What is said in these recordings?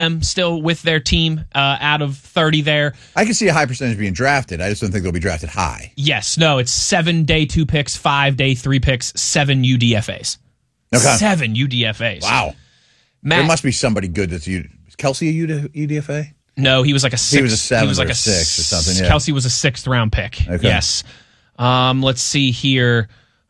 still with their team out of 30 there. I can see a high percentage being drafted. I just don't think they'll be drafted high. Yes. No, it's 7 day 2 picks, 5 day 3 picks, 7 UDFAs. Okay. 7 UDFAs. Wow. Matt, there must be somebody good that's is Kelsey a UDFA? No, he was like a 6. He was a 7 or a 6 or something. Yeah. Kelsey was a 6th round pick. Okay. Yes. Let's see here.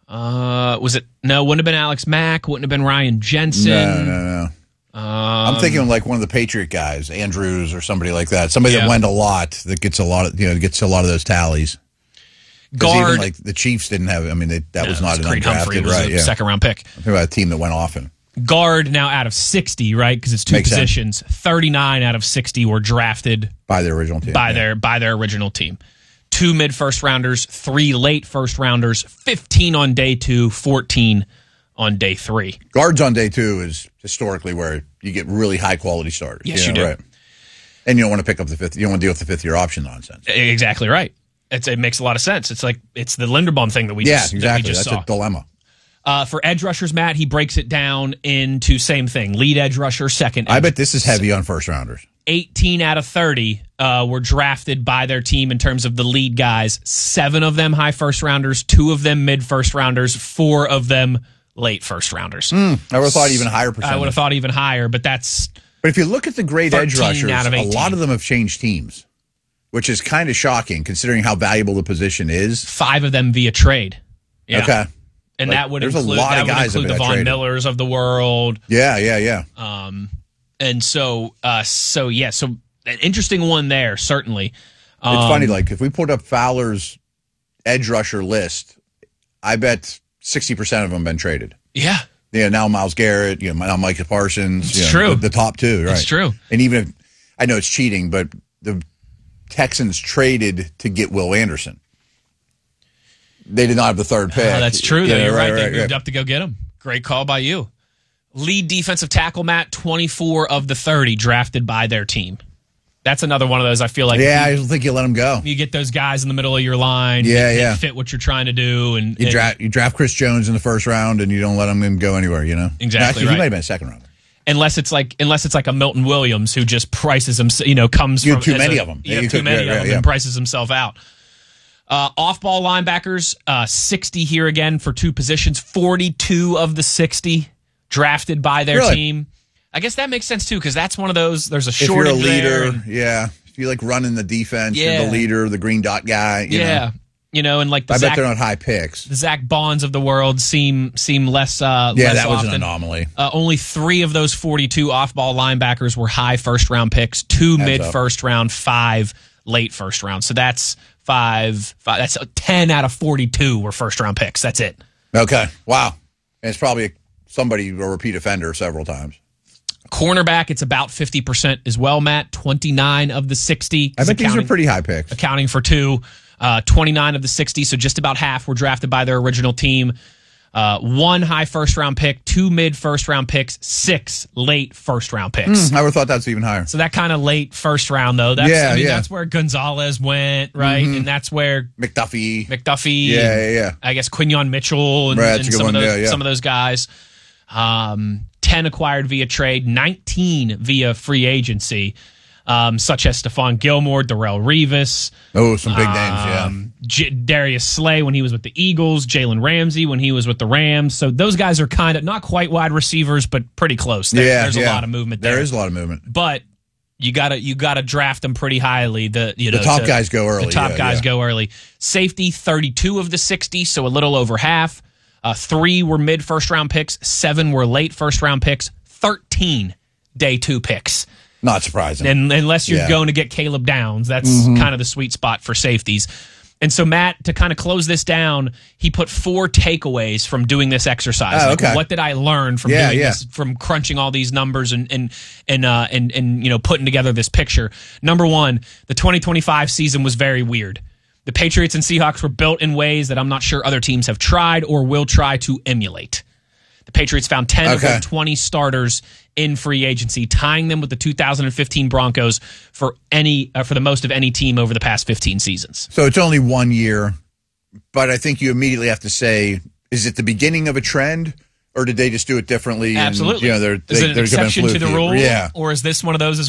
Was it? No, wouldn't have been Alex Mack. Wouldn't have been Ryan Jensen. No. I'm thinking like one of the Patriot guys, Andrews or somebody like that. Somebody that went a lot, that gets a lot of gets a lot of those tallies. Guard, even like the Chiefs didn't have. I mean, that was not an Creed Humphrey undrafted, was right? a second round pick. I'm thinking about a team that went often. Guard now out of 60, right? Because it's 2 Makes positions. Sense. 39 out of 60 were drafted by their original team. By their original team. 2 mid first rounders, 3 late first rounders, 15 on day 2, 14 on day 3. Guards on day 2 is historically where you get really high quality starters. Yes, you do. Right. And you don't want to pick up the fifth. You don't want to deal with the 5th year option nonsense. Exactly right. It makes a lot of sense. It's like it's the Linderbaum thing that we just That's saw. A dilemma. For edge rushers, Matt, he breaks it down into same thing. Lead edge rusher, second. I bet this is heavy on first rounders. 18 out of 30 were drafted by their team in terms of the lead guys. 7 of them high first rounders, 2 of them mid first rounders, 4 of them late first rounders. I would have thought even higher percentage. I would have thought even higher, but that's. But if you look at the great edge rushers, a lot of them have changed teams, which is kind of shocking considering how valuable the position is. 5 of them via trade. Yeah. Okay. And like, that would there's include, a lot of guys the Von Millers of the world. Yeah. And so an interesting one there, certainly. It's funny, like, if we put up Fowler's edge rusher list, I bet 60% of them have been traded. Yeah. Yeah, now Myles Garrett, now Micah Parsons. It's true. The top 2, right? It's true. And even if, I know it's cheating, but the Texans traded to get Will Anderson. They did not have the 3rd pick. That's true, though. You're right. They moved right. up to go get him. Great call by you. Lead defensive tackle, Matt, 24 of the 30 drafted by their team. That's another one of those I feel like. Yeah, I don't think you let them go. You get those guys in the middle of your line. Yeah. They fit what you're trying to do. And you draft Chris Jones in the 1st round, and you don't let him go anywhere, Exactly. Actually, right. He might have been a 2nd round. Unless it's like a Milton Williams who just prices him, comes you from have too many of them. You have too many of them and prices himself out. Off-ball linebackers, 60 here again for 2 positions. 42 of the 60 drafted by their team. I guess that makes sense, too, because that's one of those, there's a shortage if you're a leader, there. If you like running the defense, you're the leader, the green dot guy. You know. And like I bet they're not high picks. The Zach Bonds of the world seem less that less was often. an anomaly. Only 3 of those 42 off-ball linebackers were high first-round picks, 2 mid-first round, 5 late first round. So that's 5. That's 10 out of 42 were first-round picks. That's it. Okay. Wow. And it's probably a repeat offender several times. Cornerback, it's about 50% as well, Matt. 29 of the 60. I bet these are pretty high picks. Accounting for 2. 29 of the 60, so just about half were drafted by their original team. 1 high first-round pick, 2 mid-first-round picks, 6 late first-round picks. I would have thought that's even higher. So that kind of late first round, though. That's where Gonzalez went, right? And that's where McDuffie. Yeah. I guess Quinyon Mitchell and some of those guys. 10 acquired via trade, 19 via free agency, such as Stephon Gilmore, Darrelle Revis. Oh, some big names, Darius Slay when he was with the Eagles, Jalen Ramsey when he was with the Rams. So those guys are kind of not quite wide receivers, but pretty close. There's a lot of movement there. There is a lot of movement. But you gotta draft them pretty highly. The top guys go early. The top guys go early. Safety, 32 of the 60, so a little over half. 3 were mid first round picks, 7 were late first round picks, 13 day 2 picks. Not surprising. And unless you're going to get Caleb Downs, that's kind of the sweet spot for safeties. And so, Matt, to kind of close this down, he put 4 takeaways from doing this exercise. What did I learn from doing this, from crunching all these numbers and putting together this picture? Number 1, the 2025 season was very weird. The Patriots and Seahawks were built in ways that I'm not sure other teams have tried or will try to emulate. The Patriots found 10 of their 20 starters in free agency, tying them with the 2015 Broncos for the most of any team over the past 15 seasons. So it's only 1 year, but I think you immediately have to say, is it the beginning of a trend, Or did they just do it differently? Absolutely. And, is it an exception to the rule? Yeah. Or is this one of those as